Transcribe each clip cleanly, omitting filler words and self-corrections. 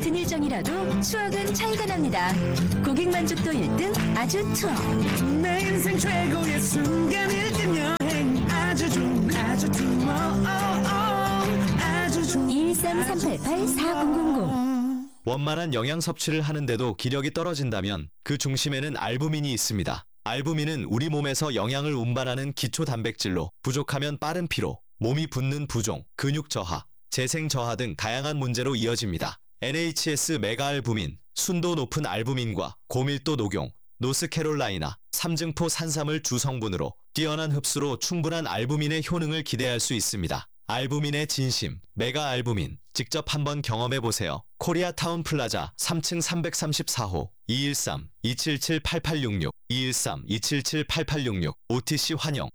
같은 일정이라도 추억은 차이가 납니다. 고객 만족도 1등 아주 투어. 내 인생 최고의 순간일 땐 여행 아주 좋은 아주 투어 아주 좋은 213-388-4000 원만한 영양 섭취를 하는데도 기력이 떨어진다면 그 중심에는 알부민이 있습니다. 알부민은 우리 몸에서 영양을 운반하는 기초 단백질로 부족하면 빠른 피로, 몸이 붓는 부종, 근육 저하, 재생 저하 등 다양한 문제로 이어집니다. NHS 메가알부민, 순도 높은 알부민과 고밀도 녹용, 노스캐롤라이나, 삼증포 산삼을 주성분으로 뛰어난 흡수로 충분한 알부민의 효능을 기대할 수 있습니다. 알부민의 진심, 메가알부민, 직접 한번 경험해보세요. 코리아타운 플라자 3층 334호 213-277-8866 213-277-8866 OTC 환영.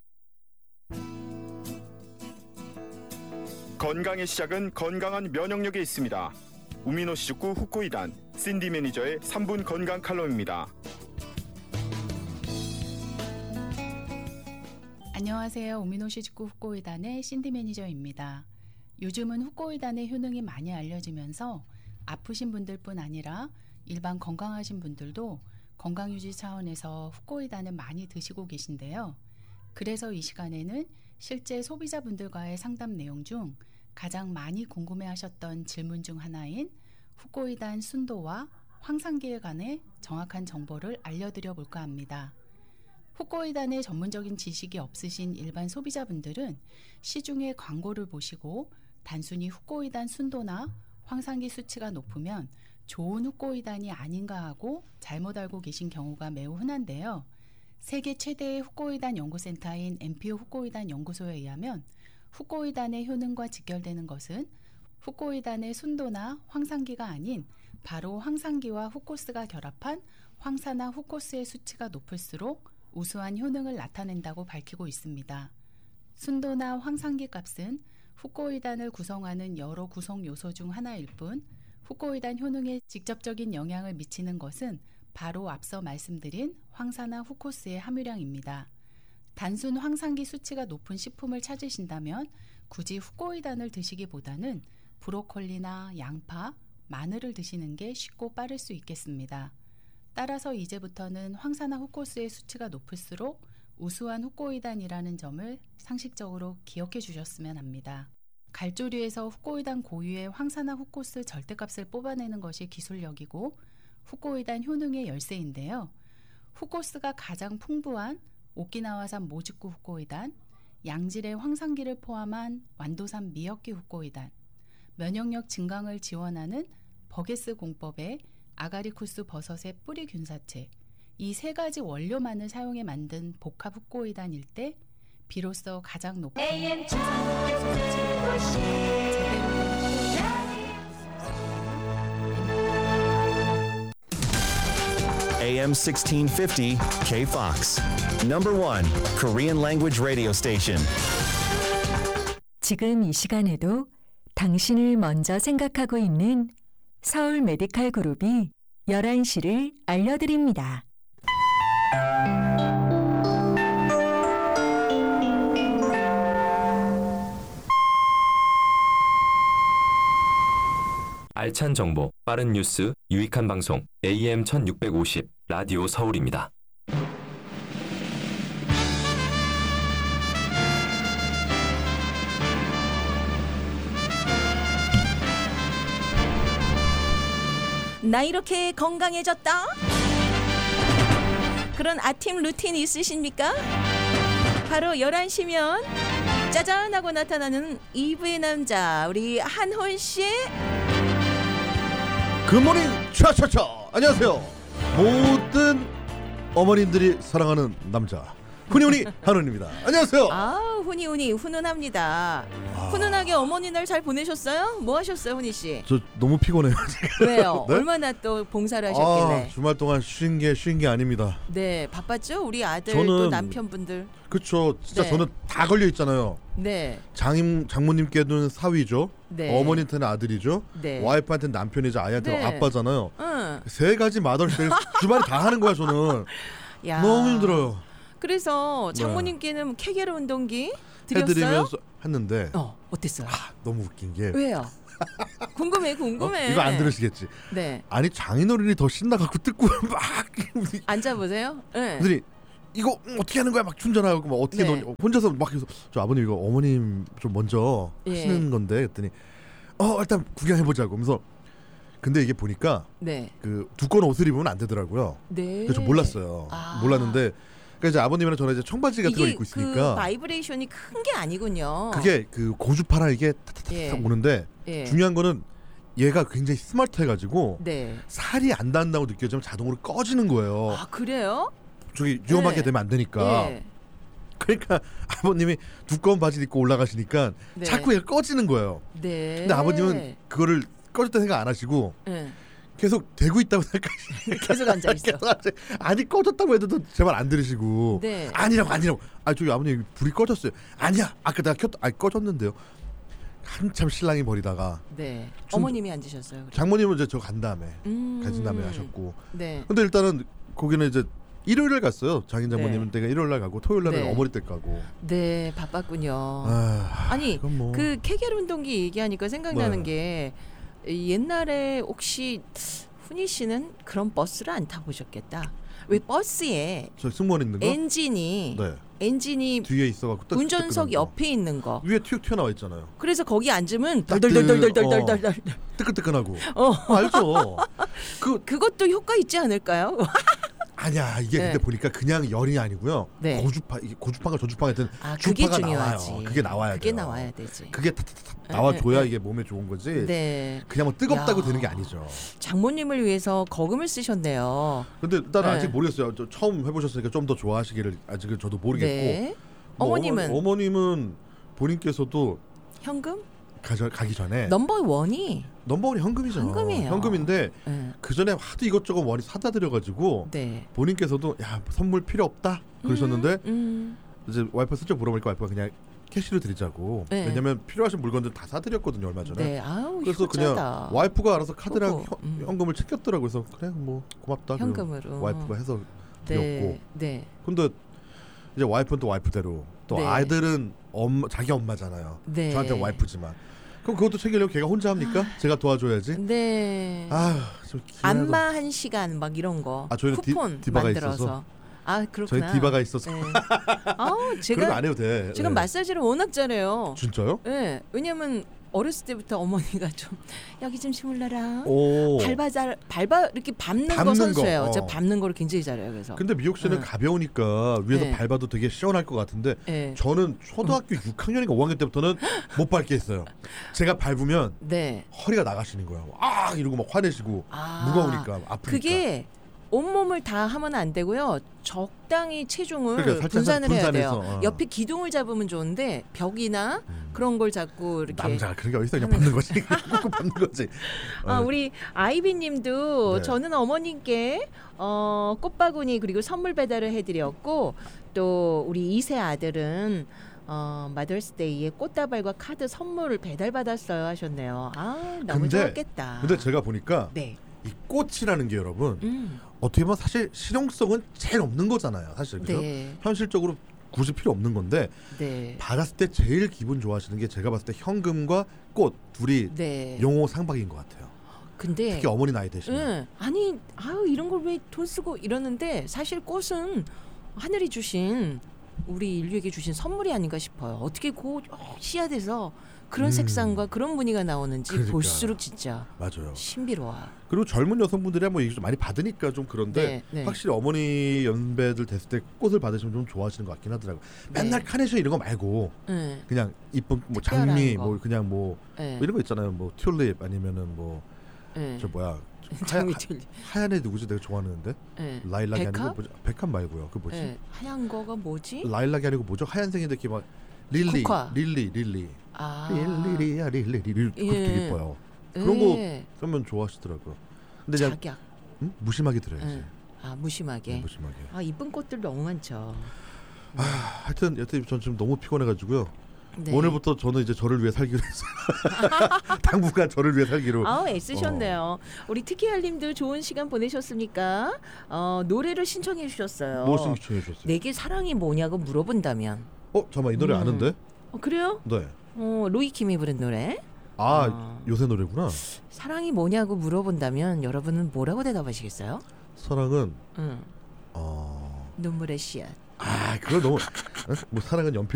건강의 시작은 건강한 면역력에 있습니다. 우미노시즈쿠 후쿠이단 신디 매니저의 3분 건강 칼럼입니다. 안녕하세요. 우미노시즈쿠 후쿠이단의 신디 매니저입니다. 요즘은 후쿠이단의 효능이 많이 알려지면서 아프신 분들뿐 아니라 일반 건강하신 분들도 건강유지 차원에서 후쿠이단을 많이 드시고 계신데요. 그래서 이 시간에는 실제 소비자분들과의 상담 내용 중 가장 많이 궁금해하셨던 질문 중 하나인 후쿠이단 순도와 황산기에 관해 정확한 정보를 알려드려 볼까 합니다. 후쿠이단의 전문적인 지식이 없으신 일반 소비자분들은 시중의 광고를 보시고 단순히 후쿠이단 순도나 황산기 수치가 높으면 좋은 후쿠이단이 아닌가 하고 잘못 알고 계신 경우가 매우 흔한데요. 세계 최대의 후쿠이단 연구센터인 NPO 후쿠이단 연구소에 의하면 후쿠이단의 효능과 직결되는 것은 후쿠이단의 순도나 황산기가 아닌 바로 황산기와 후코스가 결합한 황산화 후코스의 수치가 높을수록 우수한 효능을 나타낸다고 밝히고 있습니다. 순도나 황산기 값은 후쿠이단을 구성하는 여러 구성 요소 중 하나일 뿐 후쿠이단 효능에 직접적인 영향을 미치는 것은 바로 앞서 말씀드린 황산화 후코스의 함유량입니다. 단순 황산기 수치가 높은 식품을 찾으신다면 굳이 후쿠이단을 드시기보다는 브로콜리나 양파, 마늘을 드시는 게 쉽고 빠를 수 있겠습니다. 따라서 이제부터는 황산화 후코스의 수치가 높을수록 우수한 후쿠이단이라는 점을 상식적으로 기억해 주셨으면 합니다. 갈조류에서 후쿠이단 고유의 황산화 후코스 절대값을 뽑아내는 것이 기술력이고 후쿠이단 효능의 열쇠인데요. 후코스가 가장 풍부한 오키나와산 모즈쿠 후쿠이단, 양질의 황산기를 포함한 완도산 미역기 후쿠이단, 면역력 증강을 지원하는 버게스 공법의 아가리쿠스 버섯의 뿌리 균사체, 이 세 가지 원료만을 사용해 만든 복합 후쿠이단일 때 비로소 가장 높은 AM 1650 K-Fox. Number 1 Korean language radio station. 지금 이 시간에도 당신을 먼저 생각하고 있는 서울 메디칼 그룹이 11시를 알려드립니다. 알찬 정보, 빠른 뉴스, 유익한 방송 AM 1650 라디오 서울입니다. 나 이렇게 건강해졌다? 그런 아침 루틴 있으십니까? 바로 11시면 짜잔 하고 나타나는 이브의 남자 우리 한혼 씨. 굿모닝 차차차. 안녕하세요. 모든 어머님들이 사랑하는 남자 훈이훈이 한훈입니다. 안녕하세요. 아, 훈이훈이 훈훈합니다. 훈훈하게 어머니 날 잘 보내셨어요? 뭐 하셨어요, 훈이 씨? 저 너무 피곤해요. 왜요? 네? 얼마나 또 봉사를 하셨길래? 주말 동안 쉰 게 아닙니다. 네, 바빴죠? 우리 아들 저는, 또 남편분들. 그렇죠. 진짜 네. 저는 다 걸려 있잖아요. 네. 장모님께는 사위죠. 네. 어머니한테는 아들이죠. 네. 와이프한테는 남편이죠. 아이한테는 네. 아빠잖아요. 응. 세 가지 맏언니를 주말에 다 하는 거야 저는. 야. 너무 힘들어요. 그래서 장모님께는 케겔 운동기 드렸어요? 해드리면서 했는데 어땠어요? 너무 웃긴 게 왜요? 궁금해. 이거 안 들으시겠지. 네. 아니 장인어른이 더 신나갖고 뜯고 막 앉아보세요. 네. 그랬더니 이거 어떻게 하는 거야 막 충전하고 막 어떻게 네. 혼자서 막 해서 저 아버님 이거 어머님 좀 먼저 예. 하시는 건데 그랬더니 일단 구경해보자고 하면서 근데 이게 보니까 네. 그 두꺼운 옷을 입으면 안 되더라고요. 네. 그래서 몰랐어요. 아. 몰랐는데 그러니까 이제 아버님이랑 저는 이제 청바지 같은 걸 입고 그 있으니까 바이브레이션이 큰 게 아니군요. 그게 그 고주파랑 이게 타타타 예. 오는데 예. 중요한 거는 얘가 굉장히 스마트해가지고 네. 살이 안 닿는다고 느껴지면 자동으로 꺼지는 거예요. 아 그래요? 저기 위험하게 네. 되면 안 되니까. 예. 그러니까 아버님이 두꺼운 바지를 입고 올라가시니까 네. 자꾸 얘가 꺼지는 거예요. 네. 근데 아버님은 그거를 꺼졌다 생각 안 하시고 예. 계속 대고 있다고 생각하시고 계속 앉아 있어. 아니 꺼졌다고 해도 제발 안 들으시고 네. 아니라고 저기 아버님 불이 꺼졌어요. 아니야 아까 내가 꺼졌는데요. 한참 신랑이 버리다가 네. 어머님이 앉으셨어요. 그래서. 장모님은 이제 저 간 다음에 가진 다음에 하셨고 네. 근데 일단은 거기는 이제 일요일에 갔어요. 장인 장모님은 네. 내가 일요일 날 가고 토요일 날은 네. 어머니 댁 가고. 네, 바빴군요. 아니 이건 뭐. 그 케겔 운동기 얘기하니까 생각나는 네. 게 옛날에 혹시 훈이 씨는 그런 버스를 안 타보셨겠다. 왜 버스에 저 승무원 있는 거? 엔진이 네. 엔진이 뒤에 있어갖고 운전석 옆에 있는 거. 위에 튀어 튀어나와 있잖아요. 그래서 거기 앉으면 따뜻, 덜덜덜덜덜덜덜. 뜨끈뜨끈하고. 알죠. 그것도 효과 있지 않을까요? 아니야 이게 네. 근데 보니까 그냥 열이 아니고요. 네. 고주파 이게 고주파가 저주파가 든 그게 주파가 중요하지. 나와요. 그게 나와야 그게 돼요. 나와야 되지. 그게 나와줘야 이게 몸에 좋은 거지. 네. 그냥 뭐 뜨겁다고 야. 되는 게 아니죠. 장모님을 위해서 거금을 쓰셨네요. 근데 일단 네. 아직 모르겠어요. 저 처음 해보셨으니까 좀 더 좋아하시기를 아직은 저도 모르겠고. 네. 뭐 어머님은 어머님은 본인께서도 현금? 가기 전에 넘버 원이 넘버원이 현금이죠. 현금이에요. 현금인데 네. 그 전에 하도 이것저것 원이 사다 드려가지고 네. 본인께서도 야 선물 필요 없다 그러셨는데 음. 이제 와이프 슬쩍 물어보니까 와이프가 그냥 캐시로 드리자고. 네. 왜냐면 필요하신 물건들 다 사드렸거든요 얼마 전에. 네. 아우 그래서 효자다. 그냥 와이프가 알아서 카드랑 효고. 현금을 챙겼더라고요. 그래서 그래 뭐 고맙다. 현금으로. 와이프가 해서 드렸고. 네. 네. 근데 이제 와이프는 또 와이프대로 또 네. 아이들은 자기 엄마잖아요. 네. 저한테 와이프지만. 그럼 그것도 챙기려고 걔가 혼자 합니까? 제가 도와줘야지. 네. 좀 안마 1시간 막 이런 거. 저희는 쿠폰 디바가 만들어서. 있어서. 아 그렇구나. 저희 디바가 있어서. 네. 그런 제가 거 안 해도 돼. 제가 네. 마사지를 워낙 잘해요. 진짜요? 네. 왜냐면 어렸을 때부터 어머니가 좀 여기 좀 주물러라. 오. 밟아 이렇게 밟는 거 밟는 선수예요. 거. 제가 밟는 거를 굉장히 잘해요. 그래서. 근데 미옥 씨는 응. 가벼우니까 위에서 네. 밟아도 되게 시원할 것 같은데 네. 저는 초등학교 6학년인가 5학년 때부터는 못 밟게 했어요. 제가 밟으면 네. 허리가 나가시는 거예요. 이러고 막 화내시고 무거우니까 아프니까. 그게 온몸을 다 하면 안 되고요. 적당히 체중을 그러니까 살짝 분산을 해야 돼요. 분산해서, 옆에 기둥을 잡으면 좋은데 벽이나 그런 걸 잡고 이렇게. 남자가 그런 게 어딨어. 그냥 밟는 거지. 꾹꾹 밟는 거지. 우리 아이비님도 네. 저는 어머님께 꽃바구니 그리고 선물 배달을 해드렸고 또 우리 2세 아들은 마더스데이에 꽃다발과 카드 선물을 배달받았어요 하셨네요. 너무 좋았겠다. 근데 제가 보니까 네. 이 꽃이라는 게 여러분 어떻게 보면 사실 실용성은 제일 없는 거잖아요. 사실 그죠? 네. 현실적으로 굳이 필요 없는 건데 네. 받았을 때 제일 기분 좋아하시는 게 제가 봤을 때 현금과 꽃 둘이 네. 용호 상박인 것 같아요. 근데 특히 어머니 나이 되시면. 아니 이런 걸 왜 돈 쓰고 이러는데 사실 꽃은 하늘이 주신 우리 인류에게 주신 선물이 아닌가 싶어요. 어떻게 씨앗에서 그런 색상과 그런 무늬가 나오는지 그러니까. 볼수록 진짜 맞아요. 신비로워. 그리고 젊은 여성분들이 뭐 이게 좀 많이 받으니까 좀 그런데 네. 확실히 어머니 연배들 됐을 때 꽃을 받으시면 좀 좋아하시는 것 같긴 하더라고요. 맨날 카네이션 이런 거 말고 네. 그냥 이쁜 뭐 특별한 장미 거. 뭐 그냥 뭐 네. 이런 거 있잖아요. 뭐 튤립 아니면은 뭐 저 뭐야 장미 튤립. 하얀 애 누구지 내가 좋아하는데 라일락이 백합? 아니고 뭐지? 백합 말고요. 그 뭐지? 하얀 거가 뭐지? 라일락이 아니고 뭐죠? 하얀색인데 이렇게 막 릴리 국화. 릴리야 릴리 그것도 되게 예뻐요. 그런 거 그러면 좋아하시더라고요. 근데 그냥 작약. 무심하게 들어야지. 무심하게. 무심하게. 이쁜 꽃들 너무 많죠. 하여튼 여태 전 지금 너무 피곤해가지고요. 네. 오늘부터 저는 이제 저를 위해 살기로 했어요. 당분간 저를 위해 살기로. 애쓰셨네요. 우리 특히알님도 좋은 시간 보내셨습니까? 노래를 신청해 주셨어요. 뭘 신청해 주셨어요? 내게 사랑이 뭐냐고 물어본다면. 잠깐만 이 노래 아는데? 그래요? 네. 로이킴이 부른 노래. 요새 노래구나. 사랑이 뭐냐고 물어본다면 여러분은 뭐라고 대답하시겠어요? 사랑은 눈물의 씨앗. 그걸 너무 뭐 사랑은 연필